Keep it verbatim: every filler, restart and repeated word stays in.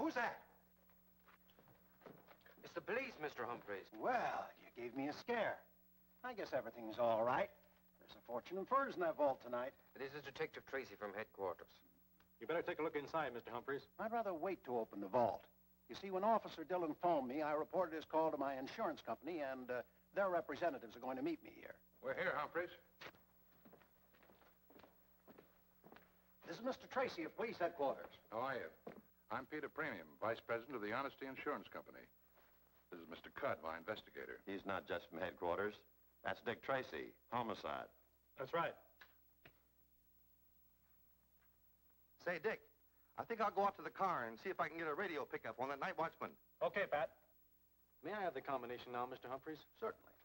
Who's that? It's the police, Mister Humphreys. Well, you gave me a scare. I guess everything's all right. There's a fortune in furs in that vault tonight. This is Detective Tracy from headquarters. You better take a look inside, Mister Humphreys. I'd rather wait to open the vault. You see, when Officer Dillon phoned me, I reported his call to my insurance company, and uh, their representatives are going to meet me here. We're here, Humphreys. This is Mister Tracy of police headquarters. How are you? I'm Peter Premium, Vice President of the Honesty Insurance Company. This is Mister Cudd, my investigator. He's not just from headquarters. That's Dick Tracy, homicide. That's right. Say, Dick, I think I'll go out to the car and see if I can get a radio pickup on that night watchman. Okay, Pat. May I have the combination now, Mister Humphreys? Certainly.